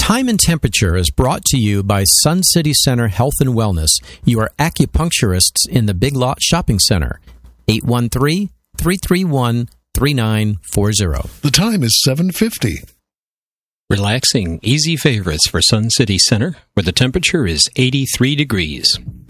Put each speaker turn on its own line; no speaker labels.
Time and Temperature is brought to you by Sun City Center Health and Wellness, your acupuncturists in the Big Lot Shopping Center. 813-331-3940.
The time is 7:50.
Relaxing, easy favorites for Sun City Center, where the temperature is 83 degrees.